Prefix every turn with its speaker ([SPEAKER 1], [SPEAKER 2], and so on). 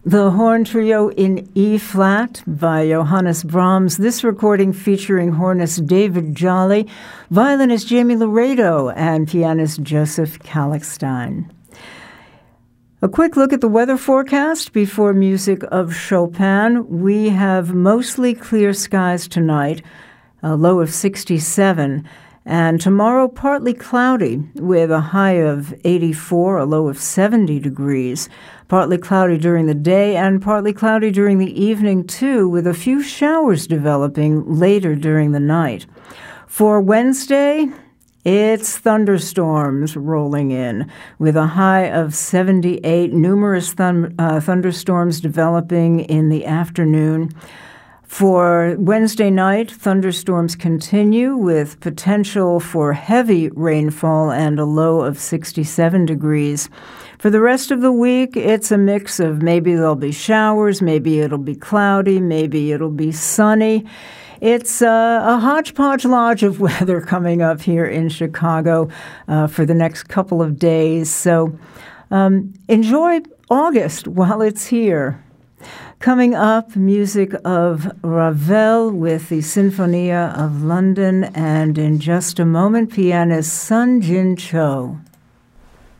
[SPEAKER 1] The Horn Trio in E-flat by Johannes Brahms. This recording featuring hornist David Jolly, violinist Jamie Laredo, and pianist Joseph Kallichstein. A quick look at the weather forecast before music of Chopin. We have mostly clear skies tonight, a low of 67. And tomorrow, partly cloudy with a high of 84, a low of 70 degrees. Partly cloudy during the day and partly cloudy during the evening, too, with a few showers developing later during the night. For Wednesday, it's thunderstorms rolling in with a high of 78, numerous thunderstorms developing in the afternoon. For Wednesday night, thunderstorms continue with potential for heavy rainfall and a low of 67 degrees. For the rest of the week, it's a mix of maybe there'll be showers, maybe it'll be cloudy, maybe it'll be sunny. It's a hodgepodge lodge of weather coming up here in Chicago for the next couple of days. So enjoy August while it's here. Coming up, music of Ravel with the Sinfonia of London, and in just a moment, pianist Sun Jin Cho.